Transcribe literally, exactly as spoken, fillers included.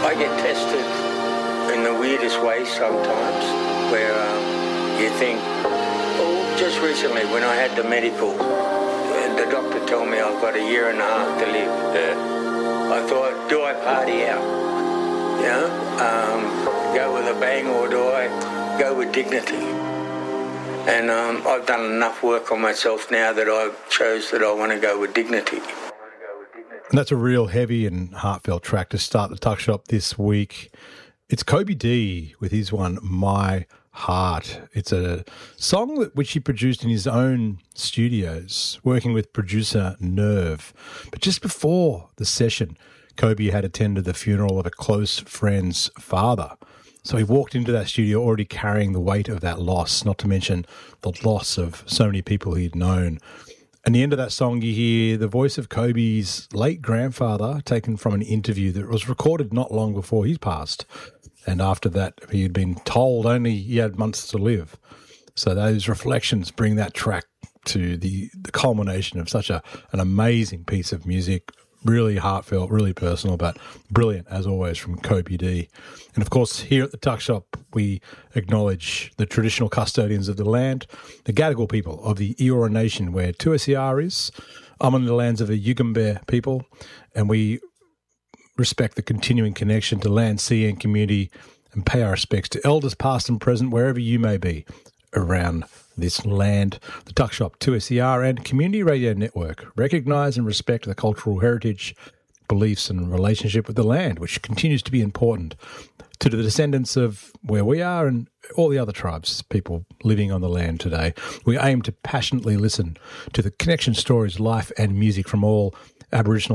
I get tested in the weirdest way sometimes, where um, you think, oh, just recently when I had the medical, the doctor told me I've got a year and a half to live. Uh, I thought, do I party out? You know, um, go with a bang, or do I go with dignity? And um, I've done enough work on myself now that I've chose that I want to go with dignity. And that's a real heavy and heartfelt track to start the Tuck Shop this week. It's Kobe D with his one, My Heart. It's a song that, which he produced in his own studios, working with producer Nerve. But just before the session, Kobe had attended the funeral of a close friend's father. So he walked into that studio already carrying the weight of that loss, not to mention the loss of so many people he'd known. At the end of that song, you hear the voice of Kobe's late grandfather taken from an interview that was recorded not long before he passed. And after that, he had been told only he had months to live. So those reflections bring that track to the, the culmination of such a an amazing piece of music, really heartfelt, really personal, but brilliant, as always, from Kobe D. And, of course, here at the Tuck Shop, we acknowledge the traditional custodians of the land, the Gadigal people of the Eora Nation, where two S E R is. I'm on the lands of the Yugambeh people, and we respect the continuing connection to land, sea and community, and pay our respects to elders past and present, wherever you may be around this land. The Tuck Shop, two S E R and Community Radio Network recognise and respect the cultural heritage, beliefs and relationship with the land, which continues to be important to the descendants of where we are and all the other tribes, people living on the land today. We aim to passionately listen to the connection stories, life and music from all Aboriginal